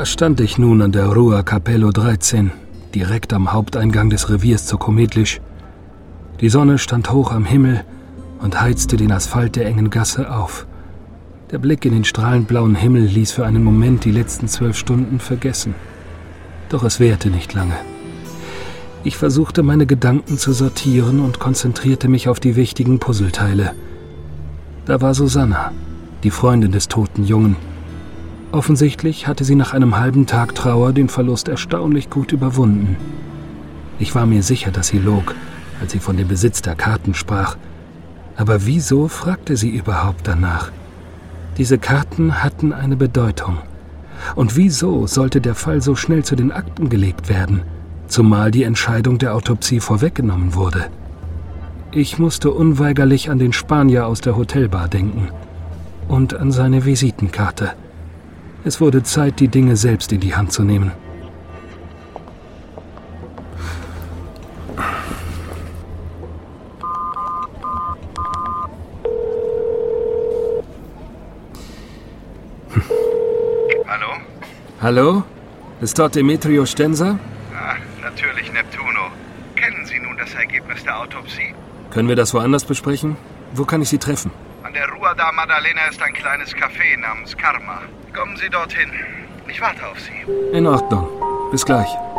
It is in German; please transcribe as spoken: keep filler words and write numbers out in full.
Da stand ich nun an der Rua Capello dreizehn, direkt am Haupteingang des Reviers zur Comedlisch. Die Sonne stand hoch am Himmel und heizte den Asphalt der engen Gasse auf. Der Blick in den strahlend blauen Himmel ließ für einen Moment die letzten zwölf Stunden vergessen. Doch es währte nicht lange. Ich versuchte, meine Gedanken zu sortieren und konzentrierte mich auf die wichtigen Puzzleteile. Da war Susanna, die Freundin des toten Jungen. Offensichtlich hatte sie nach einem halben Tag Trauer den Verlust erstaunlich gut überwunden. Ich war mir sicher, dass sie log, als sie von dem Besitz der Karten sprach. Aber wieso fragte sie überhaupt danach? Diese Karten hatten eine Bedeutung. Und wieso sollte der Fall so schnell zu den Akten gelegt werden, zumal die Entscheidung der Autopsie vorweggenommen wurde? Ich musste unweigerlich an den Spanier aus der Hotelbar denken und an seine Visitenkarte. Es wurde Zeit, die Dinge selbst in die Hand zu nehmen. Hallo? Hallo? Ist dort Demetrio Stenser? Ah, natürlich Neptuno. Kennen Sie nun das Ergebnis der Autopsie? Können wir das woanders besprechen? Wo kann ich Sie treffen? An der Rua da Maddalena ist ein kleines Café namens Karma. Kommen Sie dorthin. Ich warte auf Sie. In Ordnung. Bis gleich.